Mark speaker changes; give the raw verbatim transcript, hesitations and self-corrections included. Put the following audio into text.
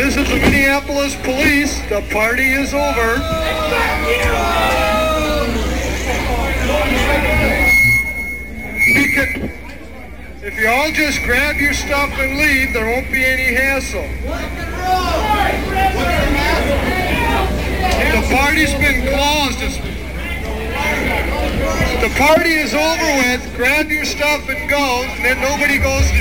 Speaker 1: This is the Minneapolis Police. The party is over. We can, if you all just grab your stuff and leave, there won't be any hassle. The party's been closed. It's, the party is over with. Grab your stuff and go, and then nobody goes to